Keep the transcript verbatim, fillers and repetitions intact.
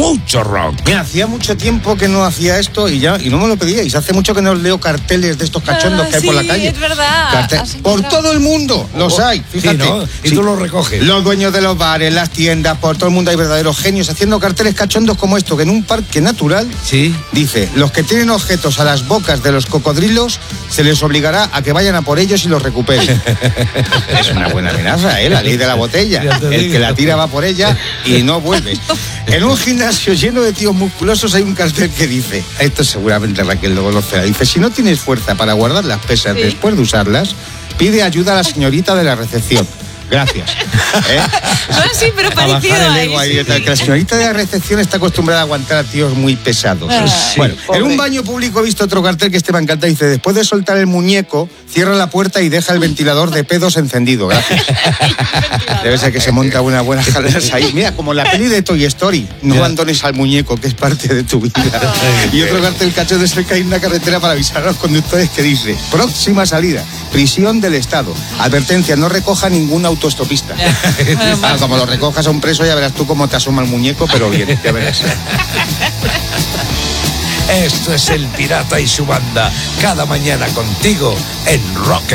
mucho rock. Mira, hacía mucho tiempo que no hacía esto y ya y no me lo pedíais. Hace mucho que no leo carteles de estos cachondos ah, que hay sí, por la calle. Es verdad. Cartel... Por todo el mundo oh, los hay, fíjate. Sí, ¿no? Y sí. tú los recoges. Los dueños de los bares, las tiendas, por todo el mundo hay verdaderos genios haciendo carteles cachondos como esto, que en un parque natural sí. dice, los que tienen objetos a las bocas de los cocodrilos se les obligará a que vayan a por ellos y los recuperen. Es una buena amenaza, ¿eh? La ley de la botella. El que la tira va por ella y no vuelve. En un gimnasio lleno de tíos musculosos hay un cartel que dice, esto seguramente Raquel lo conocerá, dice, si no tienes fuerza para guardar las pesas sí. después de usarlas, pide ayuda a la señorita de la recepción. Gracias. ¿Eh? No, sí, pero parecido a ahí, ahí sí. Que la señorita de la recepción está acostumbrada a aguantar a tíos muy pesados. Ah, sí, bueno, pobre. En un baño público he visto otro cartel que este me encanta. Dice, después de soltar el muñeco, cierra la puerta y deja el ventilador de pedos encendido. Gracias. Debe ser que se monta una buena jalera ahí. Mira, como la peli de Toy Story. No yeah. abandones al muñeco, que es parte de tu vida. Y otro cartel cachondo es el que hay en una carretera para avisar a los conductores que dice, próxima salida, prisión del Estado. Advertencia, no recoja ningún autoestopista. Ah, como lo recojas a un preso ya verás tú cómo te asoma el muñeco, pero bien, ya verás. Esto es El Pirata y su banda, cada mañana contigo en Rock.